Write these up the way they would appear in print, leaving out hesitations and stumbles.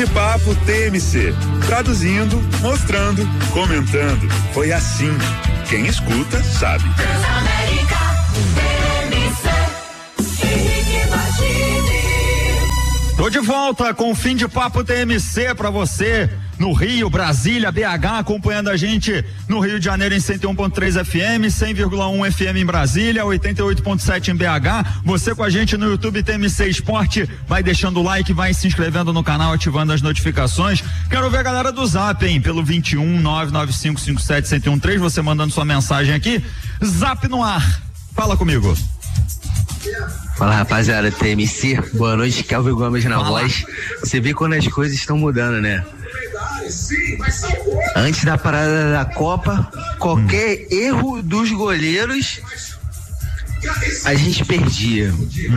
de Papo TMC. Traduzindo, mostrando, comentando. Foi assim. Quem escuta, sabe. Tô de volta com o Fim de Papo TMC pra você no Rio, Brasília, BH, acompanhando a gente no Rio de Janeiro em 101.3 FM, 100,1 FM em Brasília, 88.7 em BH. Você com a gente no YouTube TMC Esporte, vai deixando o like, vai se inscrevendo no canal, ativando as notificações. Quero ver a galera do Zap, hein, pelo 21-99557-1013, você mandando sua mensagem aqui. Zap no ar, fala comigo. Fala, rapaziada, TMC, boa noite, Kelvin Gomes na voz. Você vê quando as coisas estão mudando, né? Antes da parada da Copa, qualquer erro dos goleiros a gente perdia.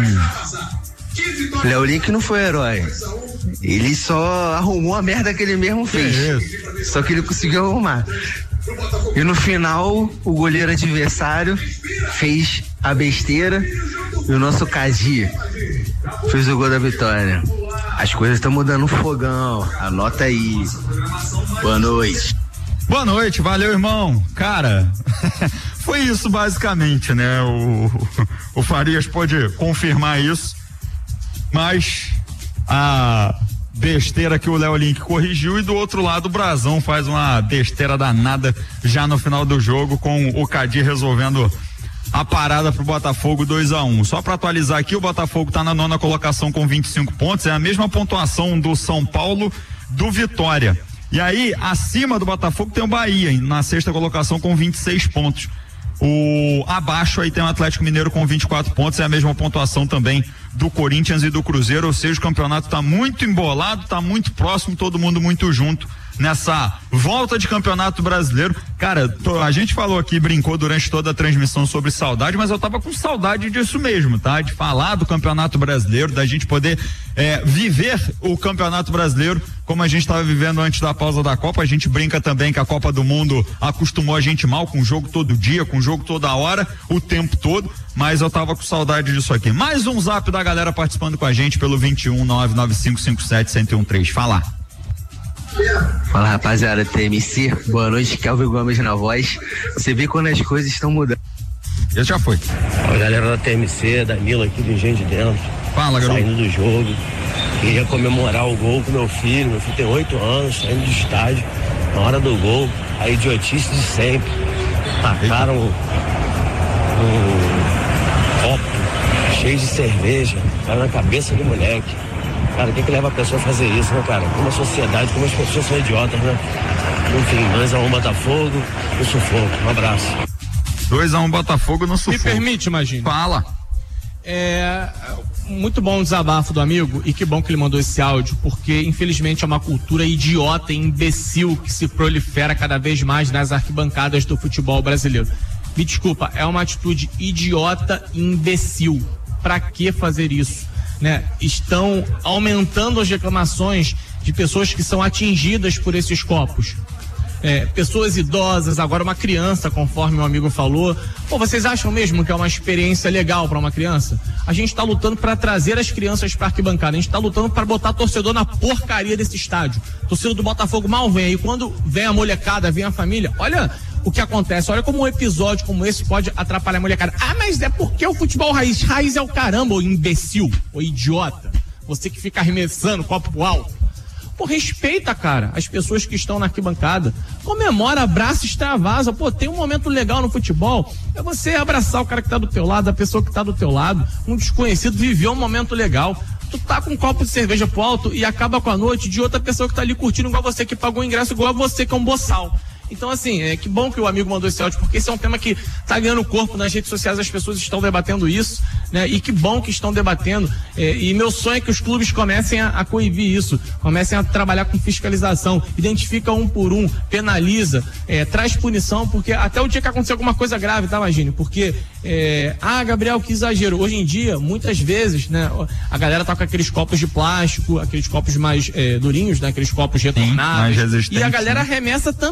Léo Link não foi herói, ele só arrumou a merda que ele mesmo fez, só que ele conseguiu arrumar. E no final, o goleiro adversário fez a besteira e o nosso Kaji fez o gol da vitória. As coisas estão mudando no fogão, anota aí. Boa noite. Boa noite, valeu, irmão. Cara, foi isso basicamente, né? O Farias pode confirmar isso, mas a besteira que o Léo Link corrigiu, e do outro lado o Brazão faz uma besteira danada já no final do jogo, com o Kadir resolvendo a parada pro Botafogo 2-1. Só para atualizar aqui, o Botafogo tá na 9ª colocação com 25 pontos, é a mesma pontuação do São Paulo, do Vitória. E aí, acima do Botafogo tem o Bahia, na 6ª colocação com 26 pontos. Abaixo aí tem o Atlético Mineiro com 24 pontos, é a mesma pontuação também do Corinthians e do Cruzeiro, ou seja, o campeonato tá muito embolado, tá muito próximo, todo mundo muito junto nessa volta de campeonato brasileiro. Cara, a gente falou aqui, brincou durante toda a transmissão sobre saudade, mas eu tava com saudade disso mesmo, tá? De falar do campeonato brasileiro, da gente poder viver o campeonato brasileiro como a gente estava vivendo antes da pausa da Copa. A gente brinca também que a Copa do Mundo acostumou a gente mal, com jogo todo dia, com jogo toda hora, o tempo todo, mas eu tava com saudade disso aqui. Mais um zap da galera participando com a gente pelo 21-99557-1013. Fala. Fala, rapaziada, TMC, boa noite, Kelvin Gomes na voz. Você vê quando as coisas estão mudando. Esse já foi. Fala, galera da TMC, Danilo aqui do Engenho de Dentro. Fala, garoto. Saindo do jogo. Queria comemorar o gol com meu filho tem 8 anos, saindo do estádio. Na hora do gol, a idiotice de sempre. Tacaram um copo cheio de cerveja, caiu na cabeça do moleque. Cara, o que leva a pessoa a fazer isso, né, cara? Como a sociedade, como as pessoas são idiotas, né? Enfim, 2-1 Botafogo, no sufoco. Um abraço. 2-1 Botafogo no sufoco. Me permite, imagina. Fala. Muito bom o desabafo do amigo, e que bom que ele mandou esse áudio, porque infelizmente é uma cultura idiota e imbecil que se prolifera cada vez mais nas arquibancadas do futebol brasileiro. Me desculpa, é uma atitude idiota e imbecil. Pra que fazer isso? Né? Estão aumentando as reclamações de pessoas que são atingidas por esses copos. Pessoas idosas, agora uma criança, conforme o amigo falou. Pô, vocês acham mesmo que é uma experiência legal para uma criança? A gente tá lutando para trazer as crianças para arquibancada, a gente tá lutando para botar torcedor na porcaria desse estádio. Torcedor do Botafogo mal vem, e quando vem a molecada, vem a família, olha o que acontece, olha como um episódio como esse pode atrapalhar a molecada. Ah, mas é porque o futebol raiz é o caramba, ô imbecil, ô idiota, você que fica arremessando copo pro alto. Pô, respeita, cara, as pessoas que estão na arquibancada. Comemora, abraça, extravasa. Pô, tem um momento legal no futebol. É você abraçar o cara que tá do teu lado, a pessoa que tá do teu lado. Um desconhecido viveu um momento legal. Tu tá com um copo de cerveja pro alto e acaba com a noite de outra pessoa que tá ali curtindo igual você, que pagou o ingresso igual a você, que é um boçal. Então, assim, que bom que o amigo mandou esse áudio, porque esse é um tema que tá ganhando corpo nas redes sociais, as pessoas estão debatendo isso, né? E que bom que estão debatendo, e meu sonho é que os clubes comecem a coibir isso, comecem a trabalhar com fiscalização, identifica um por um, penaliza, traz punição, porque até o dia que acontecer alguma coisa grave, tá, Magine? Porque, Gabriel, que exagero. Hoje em dia, muitas vezes, né, a galera tá com aqueles copos de plástico, aqueles copos mais durinhos, né? Aqueles copos retornáveis, e a galera arremessa também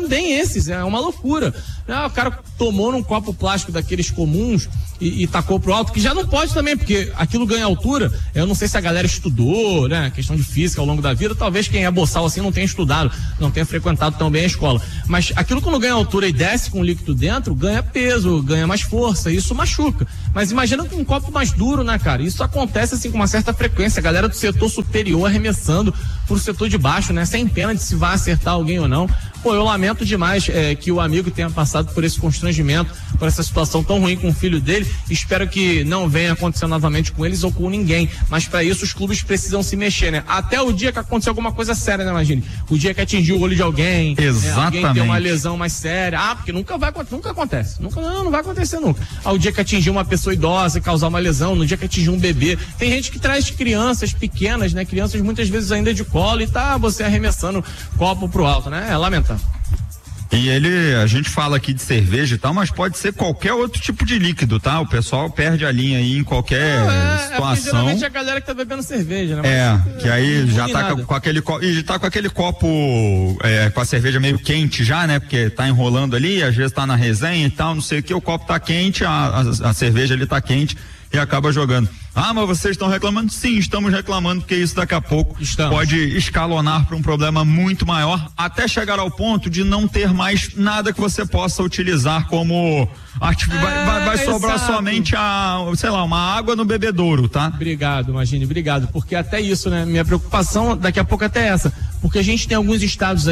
desses, é uma loucura. O cara tomou num copo plástico daqueles comuns e tacou pro alto, que já não pode também, porque aquilo ganha altura. Eu não sei se a galera estudou, né, questão de física ao longo da vida, talvez quem é boçal assim não tenha estudado, não tenha frequentado tão bem a escola. Mas aquilo quando ganha altura e desce com líquido dentro, ganha peso, ganha mais força, isso machuca. Mas imagina com um copo mais duro, né, cara? Isso acontece assim com uma certa frequência, a galera do setor superior arremessando pro setor de baixo, né, sem pena de se vai acertar alguém ou não. Pô, eu lamento demais que o amigo tenha passado por esse constrangimento, por essa situação tão ruim com o filho dele. Espero que não venha acontecer novamente com eles ou com ninguém. Mas para isso os clubes precisam se mexer, né? Até o dia que acontecer alguma coisa séria, né, imagine? O dia que atingiu o olho de alguém, alguém tem uma lesão mais séria. Porque nunca acontece. Não vai acontecer nunca. Ao dia que atingir uma pessoa idosa e causar uma lesão, no dia que atingir um bebê. Tem gente que traz crianças pequenas, né? Crianças muitas vezes ainda de colo e você arremessando copo pro alto, né? É lamentável. E a gente fala aqui de cerveja e tal, mas pode ser qualquer outro tipo de líquido, tá? O pessoal perde a linha aí em qualquer situação. Geralmente é a galera que tá bebendo cerveja, né? Que aí já tá com aquele copo, e tá com aquele copo, com a cerveja meio quente já, né? Porque tá enrolando ali, às vezes tá na resenha e tal, não sei o que, o copo tá quente, a cerveja ali tá quente e acaba jogando. Mas vocês estão reclamando? Sim, estamos reclamando, porque isso daqui a pouco pode escalonar para um problema muito maior, até chegar ao ponto de não ter mais nada que você possa utilizar como vai sobrar somente uma água no bebedouro, tá? Obrigado, Magine, obrigado, porque até isso, né? Minha preocupação daqui a pouco é até essa, porque a gente tem alguns estados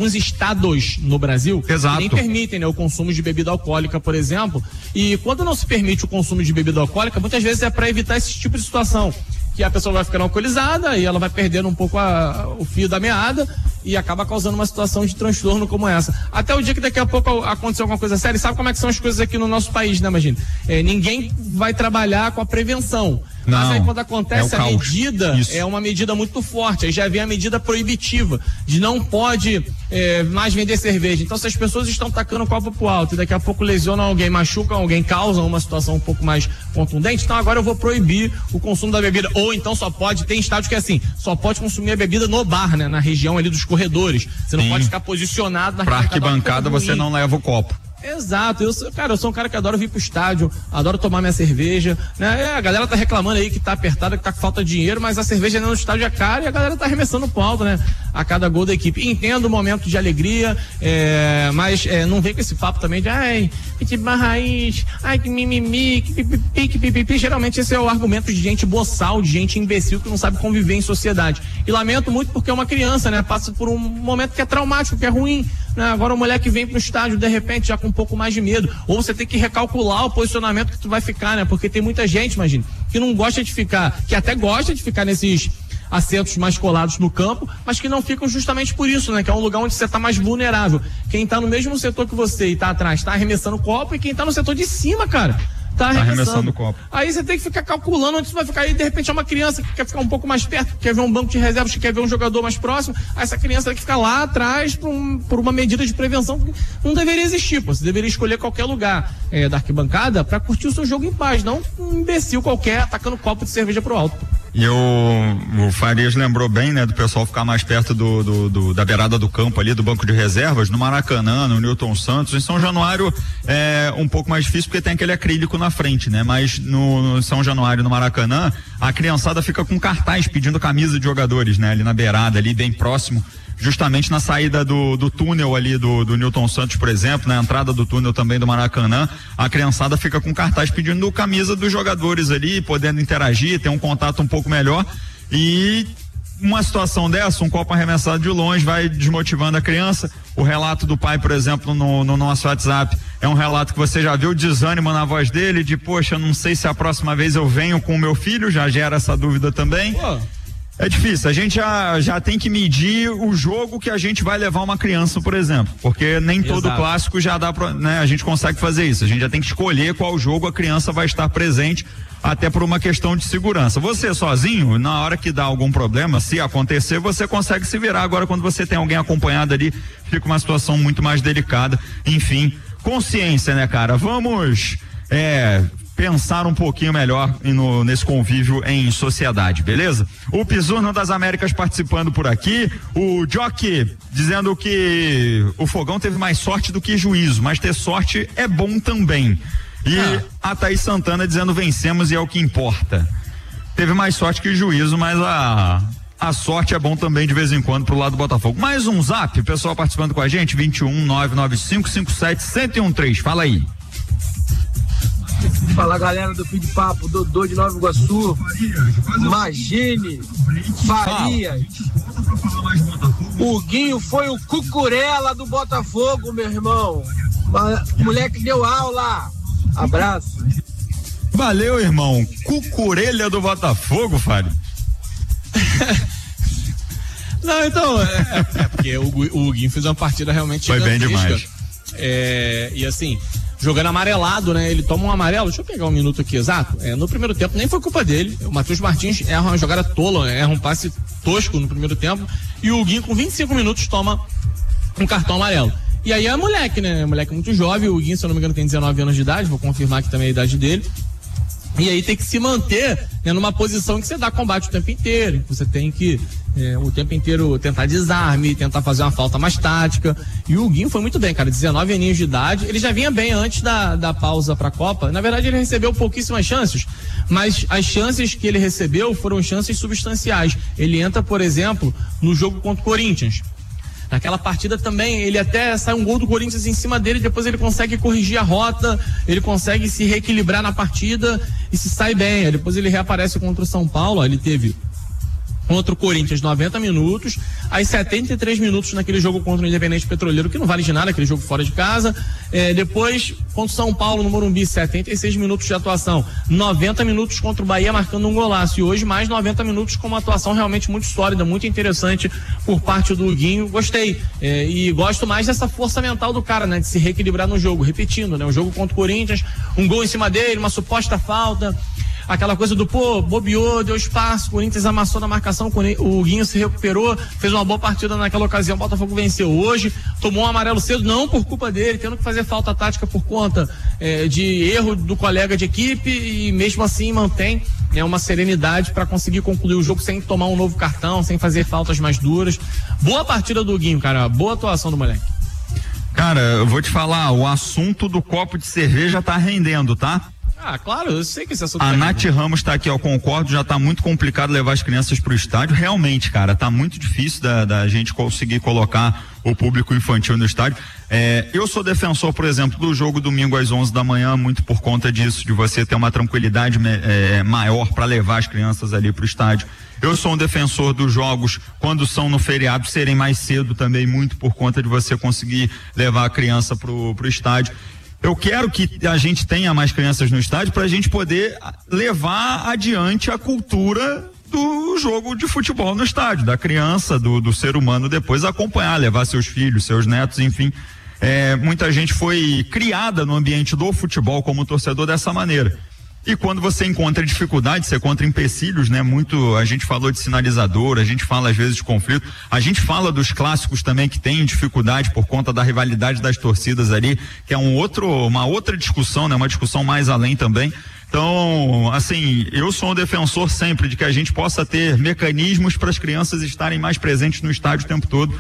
no Brasil, exato, que nem permitem, né, o consumo de bebida alcoólica, por exemplo, e quando não se permite o consumo de bebida alcoólica, muitas vezes é para evitar esse tipo de situação, que a pessoa vai ficando alcoolizada e ela vai perdendo um pouco o fio da meada e acaba causando uma situação de transtorno como essa. Até o dia que daqui a pouco acontecer alguma coisa séria, sabe como é que são as coisas aqui no nosso país, né, imagina? Ninguém vai trabalhar com a prevenção. Mas aí quando acontece a medida, é uma medida muito forte, aí já vem a medida proibitiva, de não pode mais vender cerveja. Então se as pessoas estão tacando o copo pro alto e daqui a pouco lesionam alguém, machucam alguém, causam uma situação um pouco mais contundente, então agora eu vou proibir o consumo da bebida. Ou então tem estádio que é assim, só pode consumir a bebida no bar, né? Na região ali dos corredores. Você não pode ficar posicionado na arquibancada, você não leva o copo. Exato, eu sou um cara que adoro vir pro estádio, adoro tomar minha cerveja, né? A galera tá reclamando aí que tá apertada, que tá com falta de dinheiro, mas a cerveja no estádio é cara e a galera tá arremessando pro alto, né? A cada gol da equipe. Entendo o momento de alegria, mas não vem com esse papo também de que raiz, que mimimi, que pipipi. Geralmente esse é o argumento de gente boçal, de gente imbecil que não sabe conviver em sociedade. E lamento muito porque é uma criança, né? Passa por um momento que é traumático, que é ruim. Agora o moleque vem pro estádio de repente já com um pouco mais de medo, ou você tem que recalcular o posicionamento que tu vai ficar, né? Porque tem muita gente, imagina, que não gosta de ficar, que até gosta de ficar nesses assentos mais colados no campo, mas que não ficam justamente por isso, né? Que é um lugar onde você tá mais vulnerável. Quem tá no mesmo setor que você e tá atrás, tá arremessando o copo, e quem tá no setor de cima, cara, tá arremessando o copo. Aí você tem que ficar calculando onde você vai ficar. Aí de repente é uma criança que quer ficar um pouco mais perto, quer ver um banco de reservas, que quer ver um jogador mais próximo. Aí essa criança tem que ficar lá atrás por uma medida de prevenção que não deveria existir. Você deveria escolher qualquer lugar da arquibancada pra curtir o seu jogo em paz, não um imbecil qualquer atacando copo de cerveja pro alto. E o Farias lembrou bem, né, do pessoal ficar mais perto da beirada do campo ali, do banco de reservas, no Maracanã, no Newton Santos. Em São Januário é um pouco mais difícil porque tem aquele acrílico na frente, né? Mas no São Januário, no Maracanã, a criançada fica com cartaz pedindo camisa de jogadores, né? Ali na beirada, ali bem próximo, justamente na saída do túnel ali do Newton Santos, por exemplo, na entrada do túnel também do Maracanã, a criançada fica com cartaz pedindo camisa dos jogadores ali, podendo interagir, ter um contato um pouco melhor. E uma situação dessa, um copo arremessado de longe vai desmotivando a criança. O relato do pai, por exemplo, no nosso WhatsApp, é um relato que você já viu o desânimo na voz dele, de poxa, não sei se a próxima vez eu venho com o meu filho, já gera essa dúvida também. É difícil, a gente já tem que medir o jogo que a gente vai levar uma criança, por exemplo, porque nem todo clássico já dá pra, né, a gente consegue fazer isso, a gente já tem que escolher qual jogo a criança vai estar presente, até por uma questão de segurança. Você sozinho, na hora que dá algum problema, se acontecer, você consegue se virar. Agora, quando você tem alguém acompanhado ali, fica uma situação muito mais delicada. Enfim, consciência, né, cara? Vamos pensar um pouquinho melhor nesse convívio em sociedade, beleza? O Pisurno das Américas participando por aqui, o Jockey dizendo que o Fogão teve mais sorte do que juízo, mas ter sorte é bom também. E a Thaís Santana dizendo vencemos e é o que importa. Teve mais sorte que juízo, mas a sorte é bom também de vez em quando pro lado do Botafogo. Mais um zap, pessoal participando com a gente, 21-995-57-1013, fala aí. Fala galera do Fim de Papo, Dodô de Nova Iguaçu, Magine, Farias, o Guinho foi o Cucurella do Botafogo, meu irmão, o moleque deu aula, abraço. Valeu, irmão, Cucurella do Botafogo, Fábio. Não, então, porque o Guinho fez uma partida realmente foi bem demais. E assim, jogando amarelado, né? Ele toma um amarelo, deixa eu pegar um minuto aqui exato. No primeiro tempo nem foi culpa dele. O Matheus Martins erra uma jogada tola, erra um passe tosco no primeiro tempo. E o Guinho, com 25 minutos, toma um cartão amarelo. E aí é moleque, né? Moleque muito jovem. O Guinho, se eu não me engano, tem 19 anos de idade. Vou confirmar aqui também a idade dele. E aí tem que se manter, né, numa posição que você dá combate o tempo inteiro. Você tem que o tempo inteiro tentar desarme, tentar fazer uma falta mais tática. E o Guinho foi muito bem, cara, 19 aninhos de idade. Ele já vinha bem antes da pausa pra Copa. Na verdade, ele recebeu pouquíssimas chances, mas as chances que ele recebeu foram chances substanciais. Ele entra, por exemplo, no jogo contra o Corinthians. Naquela partida também, ele até sai um gol do Corinthians em cima dele, depois ele consegue corrigir a rota, ele consegue se reequilibrar na partida e se sai bem. Aí depois ele reaparece contra o São Paulo, ele teve contra o Corinthians 90 minutos, aí 73 minutos naquele jogo contra o Independente Petroleiro, que não vale de nada, aquele jogo fora de casa. Depois, contra o São Paulo no Morumbi, 76 minutos de atuação, 90 minutos contra o Bahia marcando um golaço, e hoje mais 90 minutos com uma atuação realmente muito sólida, muito interessante por parte do Guinho. Gostei, e gosto mais dessa força mental do cara, né, de se reequilibrar no jogo, repetindo, né, o jogo contra o Corinthians, um gol em cima dele, uma suposta falta, aquela coisa do bobeou, deu espaço, o Corinthians amassou na marcação, o Guinho se recuperou, fez uma boa partida naquela ocasião, o Botafogo venceu hoje, tomou um amarelo cedo, não por culpa dele, tendo que fazer falta tática por conta de erro do colega de equipe, e mesmo assim mantém uma serenidade para conseguir concluir o jogo sem tomar um novo cartão, sem fazer faltas mais duras. Boa partida do Guinho, cara, boa atuação do moleque. Cara, eu vou te falar, o assunto do copo de cerveja tá rendendo, tá? Ah, claro, eu sei que esse assunto. A Nath Ramos tá aqui, eu concordo, já tá muito complicado levar as crianças pro estádio, realmente, cara, tá muito difícil da gente conseguir colocar o público infantil no estádio. Eu sou defensor, por exemplo, do jogo domingo às 11 da manhã, muito por conta disso, de você ter uma tranquilidade maior para levar as crianças ali pro estádio. Eu sou um defensor dos jogos, quando são no feriado, serem mais cedo também, muito por conta de você conseguir levar a criança pro estádio. Eu quero que a gente tenha mais crianças no estádio para a gente poder levar adiante a cultura do jogo de futebol no estádio, da criança, do ser humano depois acompanhar, levar seus filhos, seus netos, enfim. Muita gente foi criada no ambiente do futebol como torcedor dessa maneira. E quando você encontra dificuldade, você encontra empecilhos, né? A gente falou de sinalizador, a gente fala às vezes de conflito, a gente fala dos clássicos também que tem dificuldade por conta da rivalidade das torcidas ali, que é uma outra discussão, né? Uma discussão mais além também. Então, assim, eu sou um defensor sempre de que a gente possa ter mecanismos para as crianças estarem mais presentes no estádio o tempo todo.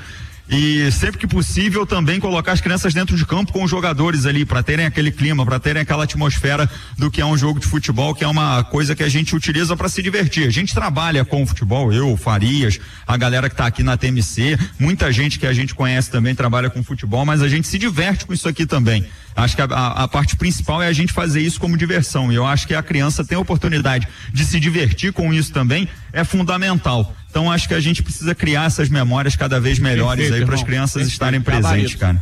E sempre que possível também colocar as crianças dentro de campo com os jogadores ali, para terem aquele clima, para terem aquela atmosfera do que é um jogo de futebol, que é uma coisa que a gente utiliza para se divertir. A gente trabalha com o futebol, eu, Farias, a galera que tá aqui na TMC, muita gente que a gente conhece também trabalha com futebol, mas a gente se diverte com isso aqui também. Acho que a parte principal é a gente fazer isso como diversão, e eu acho que a criança tem a oportunidade de se divertir com isso também, é fundamental. Então acho que a gente precisa criar essas memórias cada vez melhores aí para as crianças estarem presentes, cara.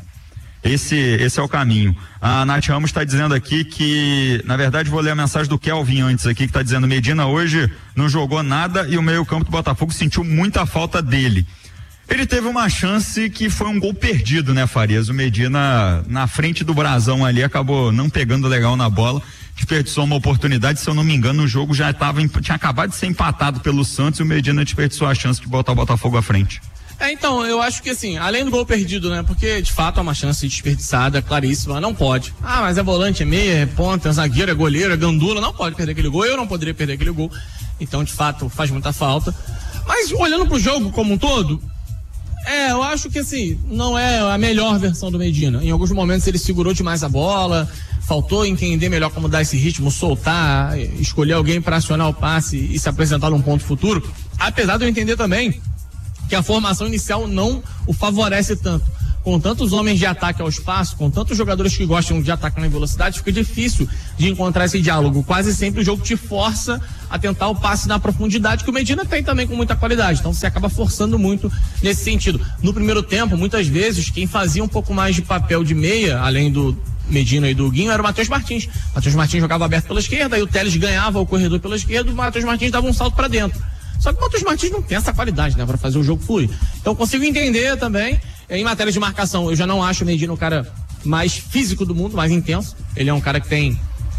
Esse é o caminho. A Nath Ramos está dizendo aqui que, na verdade, vou ler a mensagem do Kelvin antes aqui, que está dizendo: Medina hoje não jogou nada e o meio-campo do Botafogo sentiu muita falta dele. Ele teve uma chance que foi um gol perdido, né, Farias? O Medina, na frente do brasão ali, acabou não pegando legal na bola, desperdiçou uma oportunidade. Se eu não me engano, o jogo já tinha acabado de ser empatado pelo Santos e o Medina desperdiçou a chance de botar o Botafogo à frente. Então, eu acho que assim, além do gol perdido, né? Porque de fato é uma chance desperdiçada, claríssima, não pode. Mas é volante, é meia, é ponta, é zagueiro, é goleiro, é gandula, não pode perder aquele gol, eu não poderia perder aquele gol. Então, de fato, faz muita falta. Mas olhando pro jogo como um todo, eu acho que assim, não é a melhor versão do Medina. Em alguns momentos ele segurou demais a bola, faltou entender melhor como dar esse ritmo, soltar, escolher alguém para acionar o passe e se apresentar num ponto futuro. Apesar de eu entender também que a formação inicial não o favorece tanto. Com tantos homens de ataque ao espaço, com tantos jogadores que gostam de ataque na velocidade, fica difícil de encontrar esse diálogo. Quase sempre o jogo te força a tentar o passe na profundidade, que o Medina tem também com muita qualidade. Então você acaba forçando muito nesse sentido. No primeiro tempo, muitas vezes, quem fazia um pouco mais de papel de meia, além do Medina e do Guinho, era o Matheus Martins. Matheus Martins jogava aberto pela esquerda, aí o Telles ganhava o corredor pela esquerda, o Matheus Martins dava um salto para dentro. Só que o Matheus Martins não tem essa qualidade, né, para fazer o jogo fluir. Então eu consigo entender também, em matéria de marcação, eu já não acho o Medina o cara mais físico do mundo, mais intenso. Ele é um cara que tem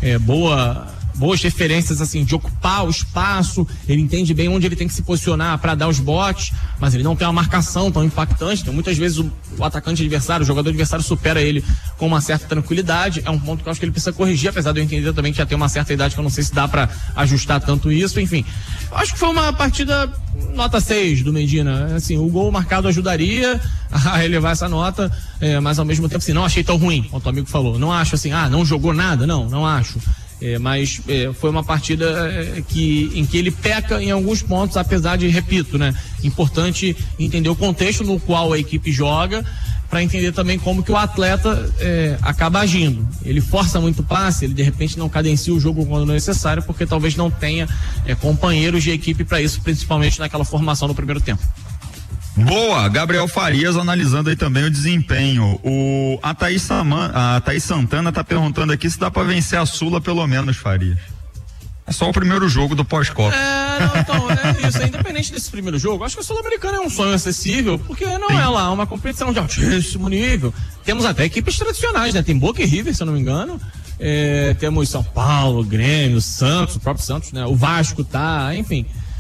boas referências, assim, de ocupar o espaço, ele entende bem onde ele tem que se posicionar para dar os botes, mas ele não tem uma marcação tão impactante. Então muitas vezes o atacante adversário, o jogador adversário supera ele com uma certa tranquilidade. É um ponto que eu acho que ele precisa corrigir, apesar de eu entender também que já tem uma certa idade, que eu não sei se dá para ajustar tanto isso. Enfim, eu acho que foi uma partida nota 6 do Medina. Assim, o gol marcado ajudaria a elevar essa nota, mas ao mesmo tempo assim, não achei tão ruim, como o amigo falou. Não acho assim, não jogou nada, não acho. Mas foi uma partida em que ele peca em alguns pontos, apesar de, repito, né, importante entender o contexto no qual a equipe joga, para entender também como que o atleta acaba agindo. Ele força muito passe, ele de repente não cadencia o jogo quando necessário, porque talvez não tenha companheiros de equipe para isso, principalmente naquela formação no primeiro tempo. Boa, Gabriel Farias analisando aí também o desempenho. A Thaís Santana tá perguntando aqui se dá pra vencer a Sula pelo menos, Farias. É só o primeiro jogo do pós-Copa. Então, é isso, independente desse primeiro jogo, acho que a Sul-Americana é um sonho acessível, porque não é lá uma competição de altíssimo nível. Temos até equipes tradicionais, né? Tem Boca e River, se eu não me engano. Temos São Paulo, Grêmio, Santos, o próprio Santos, né? O Vasco tá, enfim.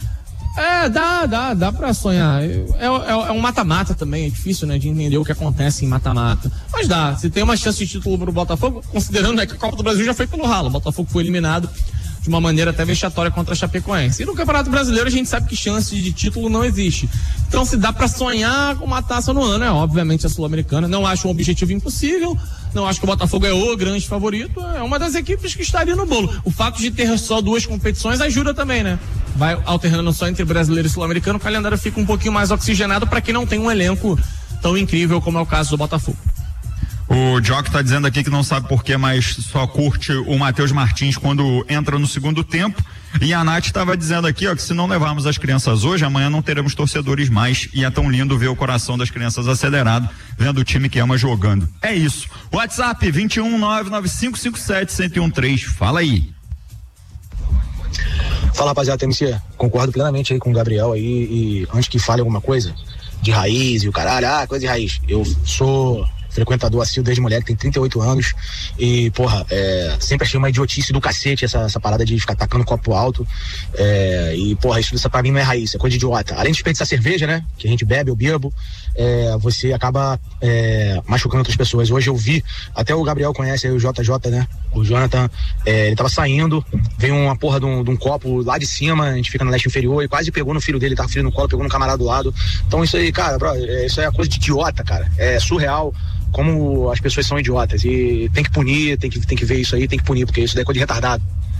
Dá pra sonhar. É um mata-mata também, é difícil, né, de entender o que acontece em mata-mata. Mas dá, se tem uma chance de título pro Botafogo, considerando, né, que a Copa do Brasil já foi pelo ralo. O Botafogo foi eliminado de uma maneira até vexatória contra a Chapecoense. E no Campeonato Brasileiro a gente sabe que chance de título não existe. Então se dá pra sonhar com uma taça no ano, obviamente a Sul-Americana. Não acho um objetivo impossível, não acho que o Botafogo é o grande favorito, é uma das equipes que estaria no bolo. O fato de ter só 2 competições ajuda também, né? Vai alternando só entre brasileiro e sul-americano, o calendário fica um pouquinho mais oxigenado para quem não tem um elenco tão incrível como é o caso do Botafogo. O Jock tá dizendo aqui que não sabe porquê, mas só curte o Matheus Martins quando entra no segundo tempo. E a Nath estava dizendo aqui, que se não levarmos as crianças hoje, amanhã não teremos torcedores mais. E é tão lindo ver o coração das crianças acelerado, vendo o time que ama jogando. É isso. WhatsApp 21995571013. Fala aí. Fala, rapaziada, TMC. Concordo plenamente aí com o Gabriel aí. E antes que fale alguma coisa de raiz e o caralho, coisa de raiz. Eu sou frequentador assíduo desde moleque, tem 38 anos e, sempre achei uma idiotice do cacete essa parada de ficar tacando copo alto, isso pra mim não é raiz, é coisa de idiota. Além de desperdiçar cerveja, né, que a gente bebe, eu bebo, você acaba machucando outras pessoas. Hoje eu vi, até o Gabriel conhece aí o JJ, né, o Jonathan, ele tava saindo, veio uma porra de um copo lá de cima, a gente fica no leste inferior e quase pegou no filho dele, tava filho no colo, pegou no camarada do lado. Então isso aí, cara, isso é coisa de idiota, cara, é surreal como as pessoas são idiotas e tem que punir, tem que ver isso aí, tem que punir, porque isso daí é coisa de retardado.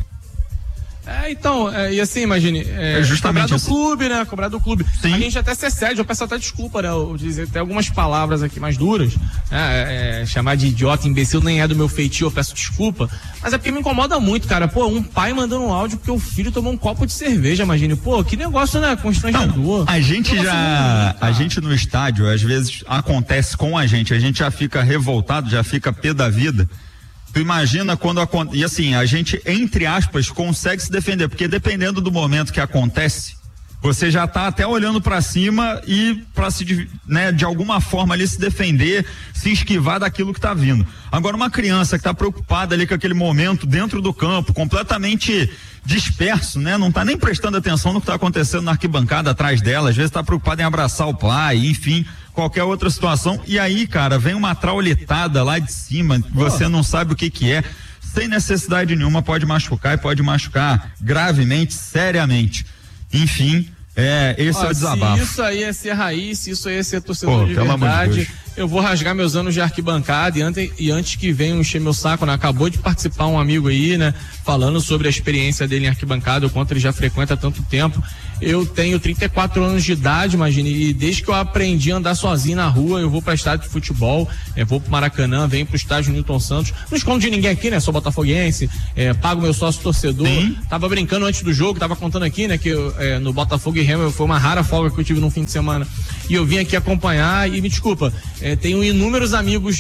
E assim, imagine, justamente cobrar do clube, né? Cobrar do clube. Sim. A gente até se excede, eu peço até desculpa, né? Eu dizer até algumas palavras aqui mais duras, chamar de idiota, imbecil nem é do meu feitio, eu peço desculpa, mas é porque me incomoda muito, cara. Um pai mandando um áudio porque o filho tomou um copo de cerveja, imagine. Que negócio, né? Constrangedor. A gente a gente no estádio, às vezes acontece com a gente já fica revoltado, já fica pé da vida. Tu imagina quando acontece, e assim, a gente, entre aspas, consegue se defender, porque dependendo do momento que acontece, você já tá até olhando para cima e para se, né, de alguma forma ali se defender, se esquivar daquilo que tá vindo. Agora, uma criança que tá preocupada ali com aquele momento dentro do campo, completamente disperso, né? Não tá nem prestando atenção no que tá acontecendo na arquibancada atrás dela, às vezes tá preocupado em abraçar o pai, enfim, qualquer outra situação. E aí, cara, vem uma traulitada lá de cima, você não sabe o que é, sem necessidade nenhuma, pode machucar e pode machucar gravemente, seriamente. Enfim, esse é o desabafo. Se isso aí é ser raiz, se isso aí é ser torcedor de verdade, eu vou rasgar meus anos de arquibancada e antes que venham encher meu saco, né? Acabou de participar um amigo aí, né? Falando sobre a experiência dele em arquibancada, o quanto ele já frequenta há tanto tempo. Eu tenho 34 anos de idade, imagine, e desde que eu aprendi a andar sozinho na rua, eu vou pra estádio de futebol, vou pro Maracanã, venho pro estádio Newton Santos, não escondo de ninguém aqui, né? Sou botafoguense, pago meu sócio torcedor. Sim. Tava brincando antes do jogo, tava contando aqui, né? Que no Botafogo e Remo foi uma rara folga que eu tive no fim de semana, e eu vim aqui acompanhar, e me desculpa, tenho inúmeros amigos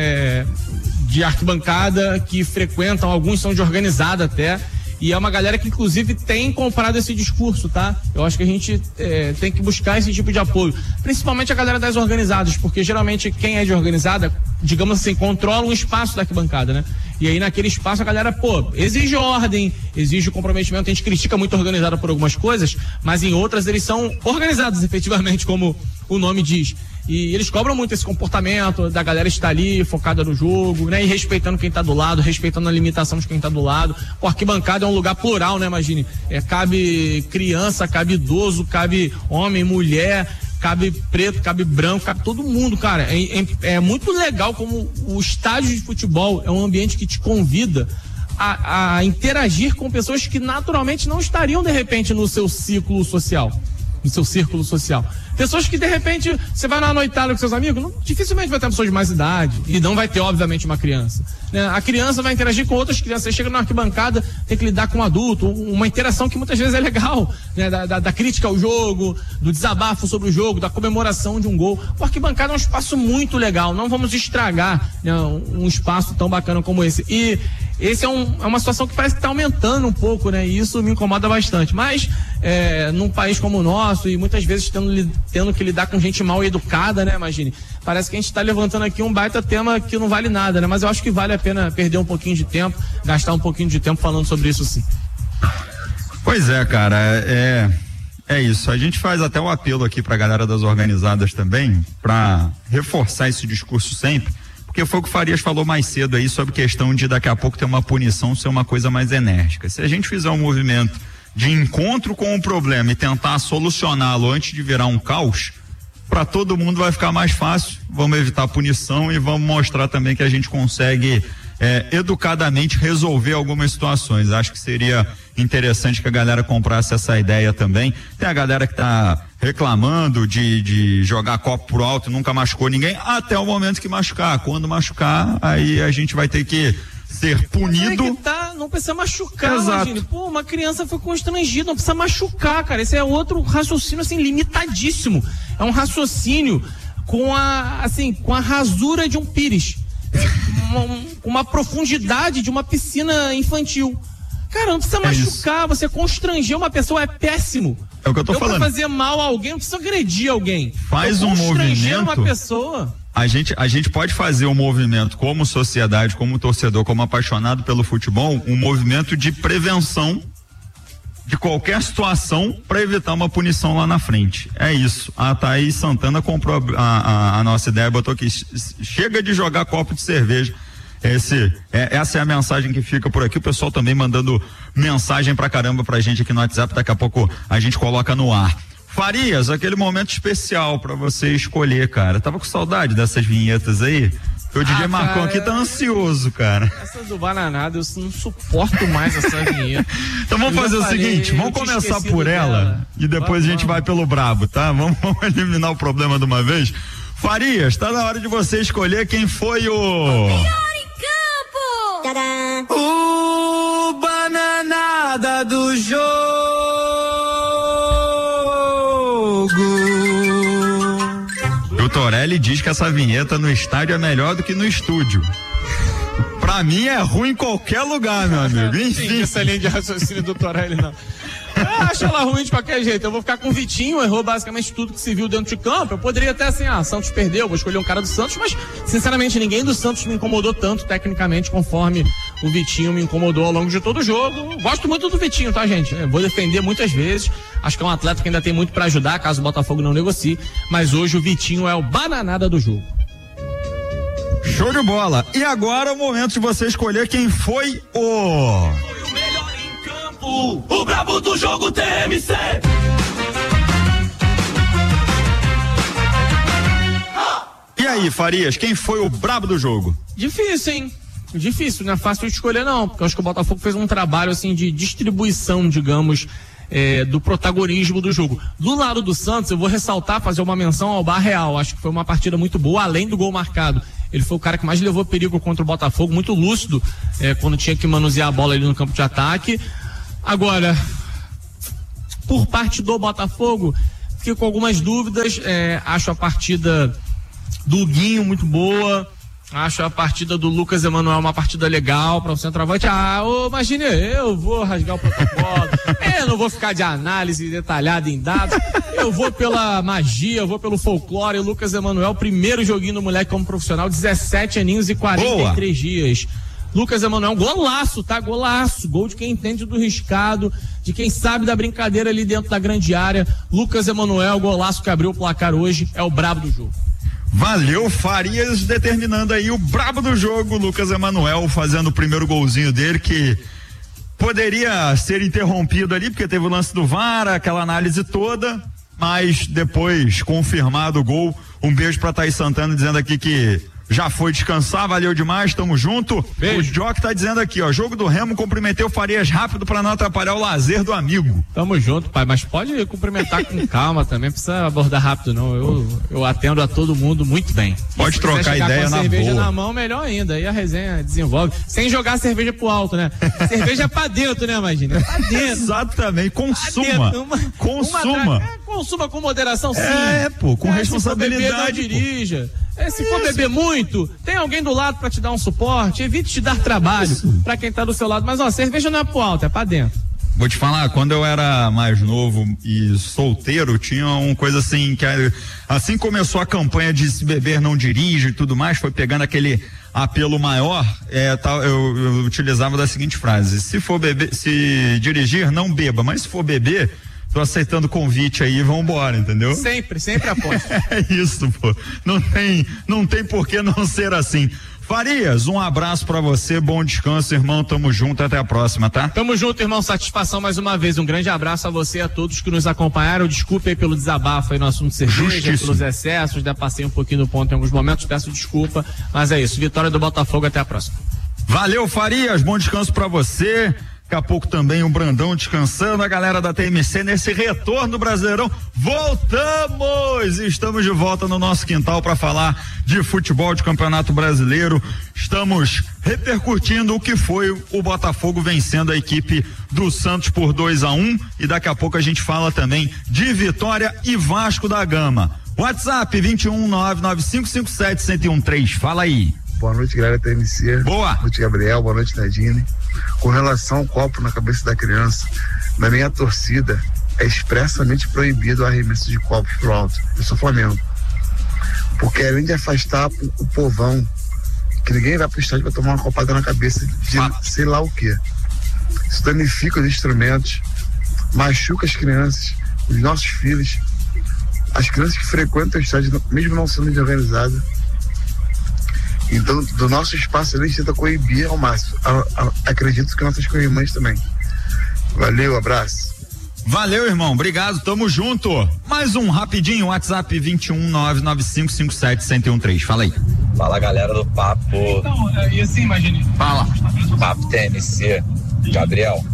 de arquibancada que frequentam, alguns são de organizada até, e é uma galera que inclusive tem comprado esse discurso, tá? Eu acho que a gente tem que buscar esse tipo de apoio, principalmente a galera das organizadas, porque geralmente quem é de organizada, digamos assim, controla um espaço da arquibancada, né? E aí naquele espaço a galera, exige ordem, exige comprometimento. A gente critica muito a organizada por algumas coisas, mas em outras eles são organizados efetivamente, como o nome diz. E eles cobram muito esse comportamento da galera estar ali focada no jogo, né? E respeitando quem tá do lado, respeitando a limitação de quem tá do lado. O arquibancada é um lugar plural, né? Imagine, cabe criança, cabe idoso, cabe homem, mulher, cabe preto, cabe branco, cabe todo mundo, cara. É muito legal como o estádio de futebol é um ambiente que te convida a interagir com pessoas que naturalmente não estariam, de repente, no seu círculo social. Pessoas que, de repente, você vai na noitada com seus amigos, dificilmente vai ter pessoas de mais idade, e não vai ter, obviamente, uma criança, né? A criança vai interagir com outras crianças, você chega na arquibancada, tem que lidar com um adulto, uma interação que muitas vezes é legal, né? Da crítica ao jogo, do desabafo sobre o jogo, da comemoração de um gol. O arquibancada é um espaço muito legal, não vamos estragar, né, um espaço tão bacana como esse. E esse é uma situação que parece que está aumentando um pouco, né? E isso me incomoda bastante. Mas, num país como o nosso, e muitas vezes tendo que lidar com gente mal educada, né? Imagine, parece que a gente está levantando aqui um baita tema que não vale nada, né? Mas eu acho que vale a pena perder um pouquinho de tempo, gastar um pouquinho de tempo falando sobre isso, sim. Pois é, cara, é isso. A gente faz até um apelo aqui pra galera das organizadas também, pra reforçar esse discurso sempre, porque foi o que o Farias falou mais cedo aí sobre questão de daqui a pouco ter uma punição, ser uma coisa mais enérgica. Se a gente fizer um movimento de encontro com o problema e tentar solucioná-lo antes de virar um caos, para todo mundo vai ficar mais fácil. Vamos evitar a punição e vamos mostrar também que a gente consegue educadamente resolver algumas situações. Acho que seria interessante que a galera comprasse essa ideia também. Tem a galera que tá reclamando de jogar copo pro alto e nunca machucou ninguém, até o momento que machucar. Quando machucar, aí a gente vai ter que ser punido. Não precisa machucar, exato. Imagine. Uma criança foi constrangida, não precisa machucar, cara. Esse é outro raciocínio, assim, limitadíssimo. É um raciocínio com a rasura de um pires. Uma profundidade de uma piscina infantil. Cara, não precisa machucar, você constranger uma pessoa é péssimo. É o que eu tô falando. Pra fazer mal a alguém, não precisa agredir alguém. Faz um movimento. Uma pessoa. A gente pode fazer um movimento como sociedade, como torcedor, como apaixonado pelo futebol, um movimento de prevenção de qualquer situação para evitar uma punição lá na frente. É isso. A Thaís Santana comprou a nossa ideia, botou aqui, chega de jogar copo de cerveja. Essa é a mensagem que fica por aqui. O pessoal também mandando mensagem pra caramba pra gente aqui no WhatsApp, daqui a pouco a gente coloca no ar. Farias, aquele momento especial pra você escolher, cara. Tava com saudade dessas vinhetas aí? O DJ Marcão aqui tá ansioso, cara. Essa do Bananada, eu não suporto mais essa vinheta. Então vamos fazer o seguinte, vamos começar por ela e depois a gente vai pelo brabo, tá? Vamos eliminar o problema de uma vez. Farias, tá na hora de você escolher quem foi o Bananada do jogo. O Torelli diz que essa vinheta no estádio é melhor do que no estúdio. Pra mim é ruim em qualquer lugar, meu amigo. Enfim. Essa linha de raciocínio do Torelli, não. Acho ela ruim de qualquer jeito. Eu vou ficar com o Vitinho, errou basicamente tudo que se viu dentro de campo. Eu poderia até assim, Santos perdeu, vou escolher um cara do Santos, mas sinceramente ninguém do Santos me incomodou tanto tecnicamente conforme o Vitinho me incomodou ao longo de todo o jogo. Gosto muito do Vitinho, tá, gente? Eu vou defender muitas vezes. Acho que é um atleta que ainda tem muito pra ajudar, caso o Botafogo não negocie. Mas hoje o Vitinho é o bananada do jogo. Show de bola. E agora é o momento de você escolher quem foi o melhor em campo, o brabo do jogo TMC. E aí, Farias, quem foi o brabo do jogo? Difícil, hein? Difícil, não é fácil de escolher não, porque eu acho que o Botafogo fez um trabalho assim de distribuição, digamos, do protagonismo do jogo. Do lado do Santos, eu vou ressaltar, fazer uma menção ao Barreal. Acho que foi uma partida muito boa, além do gol marcado. Ele foi o cara que mais levou perigo contra o Botafogo, muito lúcido, quando tinha que manusear a bola ali no campo de ataque. Agora, por parte do Botafogo, fiquei com algumas dúvidas. Acho a partida do Guinho muito boa. Acho a partida do Lucas Emanuel uma partida legal para o centroavante. Imagine, eu vou rasgar o protocolo, eu não vou ficar de análise detalhada em dados, eu vou pela magia, eu vou pelo folclore. Lucas Emanuel, primeiro joguinho do moleque como profissional, 17 aninhos e 43 dias. Lucas Emanuel, golaço, tá? Golaço, gol de quem entende do riscado, de quem sabe da brincadeira ali dentro da grande área. Lucas Emanuel, golaço que abriu o placar hoje, é o brabo do jogo. Valeu, Farias, determinando aí o brabo do jogo, Lucas Emanuel fazendo o primeiro golzinho dele, que poderia ser interrompido ali, porque teve o lance do VAR, aquela análise toda, mas depois confirmado o gol. Um beijo pra Thaís Santana dizendo aqui que já foi descansar, valeu demais, tamo junto. Beijo. O Jock tá dizendo aqui, jogo do Remo, cumprimentei o Farias rápido pra não atrapalhar o lazer do amigo. Tamo junto, pai, mas pode cumprimentar com calma também, precisa abordar rápido não, eu atendo a todo mundo muito bem. Pode trocar ideia na boa. Cerveja na mão, melhor ainda, aí a resenha desenvolve, sem jogar cerveja pro alto, né? Cerveja pra dentro, né, imagina? Pra dentro. Exatamente, consuma. Consuma. Consuma com moderação, sim. Com responsabilidade. Se for beber, não dirija. Se for beber muito, tem alguém do lado pra te dar um suporte, evite te dar trabalho pra quem tá do seu lado, mas cerveja não é pro alto, é pra dentro. Vou te falar, quando eu era mais novo e solteiro, tinha uma coisa assim, que assim começou a campanha de se beber não dirige e tudo mais, foi pegando aquele apelo maior, eu utilizava da seguinte frase: se for beber, se dirigir, não beba, mas se for beber, tô aceitando o convite aí, vambora, entendeu? Sempre aposto. É isso, pô. Não tem por que não ser assim. Farias, um abraço pra você, bom descanso, irmão, tamo junto, até a próxima, tá? Tamo junto, irmão, satisfação mais uma vez, um grande abraço a você e a todos que nos acompanharam, desculpe aí pelo desabafo aí no assunto cerveja, pelos excessos, passei um pouquinho do ponto em alguns momentos, peço desculpa, mas é isso, vitória do Botafogo, até a próxima. Valeu, Farias, bom descanso pra você. Daqui a pouco também o Brandão descansando, a galera da TMC nesse retorno do Brasileirão. Voltamos! Estamos de volta no nosso quintal para falar de futebol de Campeonato Brasileiro. Estamos repercutindo o que foi o Botafogo vencendo a equipe do Santos por 2-1 e daqui a pouco a gente fala também de Vitória e Vasco da Gama. WhatsApp 21995571013. Fala aí. Boa noite, galera da TMC. Boa. Boa noite, Gabriel. Boa noite, Nadine. Com relação ao copo na cabeça da criança, na minha torcida é expressamente proibido o arremesso de copos pro alto. Eu sou Flamengo. Porque além de afastar o povão, que ninguém vai pro estádio pra tomar uma copada na cabeça de sei lá o quê. Isso danifica os instrumentos, machuca as crianças, os nossos filhos, as crianças que frequentam o estádio, mesmo não sendo organizadas. Então, do nosso espaço, a gente tenta coibir ao máximo. Acredito que nossas co-irmãs também. Valeu, abraço. Valeu, irmão. Obrigado, tamo junto. Mais um rapidinho, WhatsApp 21995571013. Fala aí. Fala, galera do Papo. Então, e assim, imagine. Fala. Papo TMC. Gabriel.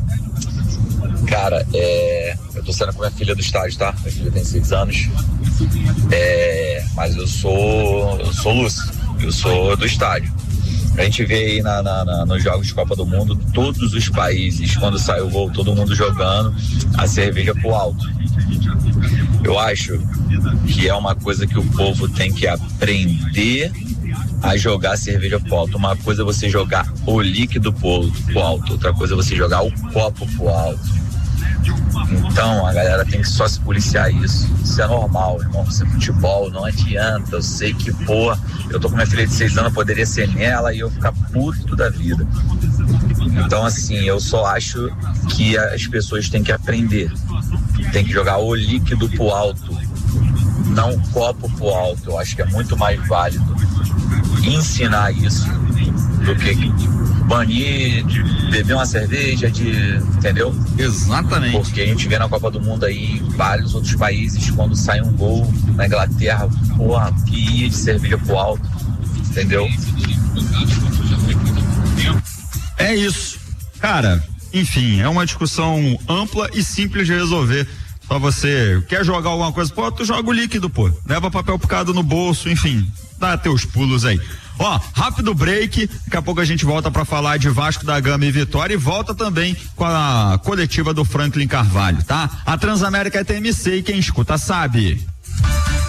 Cara, eu tô saindo com minha filha do estádio, tá? Minha filha tem 6 anos. Mas eu sou lúcido. Eu sou do estádio. A gente vê aí nos jogos de Copa do Mundo, todos os países, quando sai o gol, todo mundo jogando a cerveja pro alto. Eu acho que é uma coisa que o povo tem que aprender a jogar a cerveja pro alto. Uma coisa é você jogar o líquido pro alto, outra coisa é você jogar o copo pro alto. Então a galera tem que só se policiar isso. Isso é normal, irmão. Isso é futebol, não adianta. Eu sei que, pô, eu tô com minha filha de 6 anos, poderia ser nela e eu ficar puto da vida. Então, assim, eu só acho que as pessoas têm que aprender. Tem que jogar o líquido pro alto, não o copo pro alto. Eu acho que é muito mais válido ensinar isso do que banir, de beber uma cerveja, entendeu? Exatamente. Porque a gente vê na Copa do Mundo aí, em vários outros países, quando sai um gol na Inglaterra, porra, que ia de cerveja pro alto, entendeu? É isso. Cara, enfim, é uma discussão ampla e simples de resolver. Só você quer jogar alguma coisa, pô, tu joga o líquido, pô. Leva papel picado no bolso, enfim, dá teus pulos aí. Ó, rápido break, daqui a pouco a gente volta pra falar de Vasco da Gama e Vitória e volta também com a coletiva do Franklin Carvalho, tá? A Transamérica é TMC e quem escuta sabe.